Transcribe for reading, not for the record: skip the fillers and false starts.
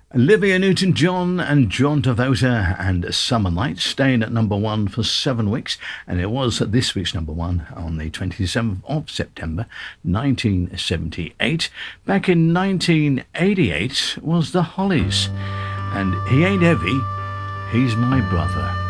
Olivia Newton-John and John Travolta and Summer Nights staying at number one for 7 weeks, and it was this week's number one on the 27th of September 1978. Back in 1988 was the Hollies, and He Ain't Heavy, He's My Brother.